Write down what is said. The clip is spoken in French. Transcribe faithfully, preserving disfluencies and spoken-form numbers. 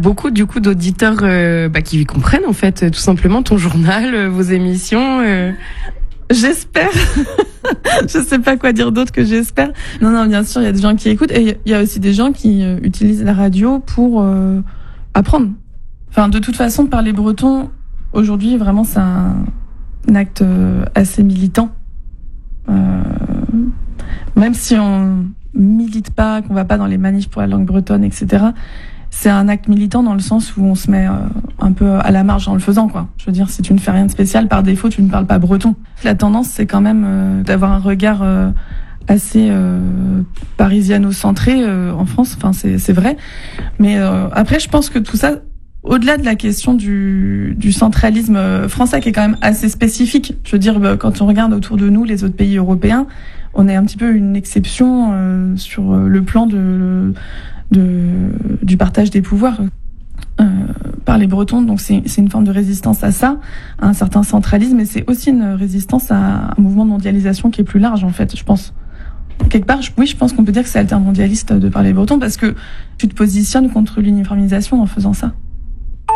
beaucoup du coup d'auditeurs euh, bah, qui comprennent en fait tout simplement ton journal, euh, vos émissions. Euh... J'espère. Je sais pas quoi dire d'autre que j'espère. Non, non, bien sûr, il y a des gens qui écoutent et il y a aussi des gens qui euh, utilisent la radio pour euh, apprendre. Enfin, de toute façon, parler breton, aujourd'hui, vraiment, c'est un, un acte euh, assez militant. Euh, même si on milite pas, qu'on va pas dans les manifs pour la langue bretonne, et cetera, c'est un acte militant dans le sens où on se met euh, un peu à la marge en le faisant, quoi. Je veux dire, si tu ne fais rien de spécial, par défaut, tu ne parles pas breton. La tendance, c'est quand même euh, d'avoir un regard euh, assez euh, parisiano-centré euh, en France. Enfin, c'est, c'est vrai. Mais euh, après, je pense que tout ça, au-delà de la question du, du centralisme français, qui est quand même assez spécifique. Je veux dire, bah, quand on regarde autour de nous, les autres pays européens, on est un petit peu une exception euh, sur le plan de... De, du partage des pouvoirs euh, par les Bretons. Donc c'est, c'est une forme de résistance à ça, à un certain centralisme, et c'est aussi une résistance à un mouvement de mondialisation qui est plus large, en fait, je pense. Quelque part, je, oui, je pense qu'on peut dire que c'est altermondialiste de parler breton, parce que tu te positionnes contre l'uniformisation en faisant ça.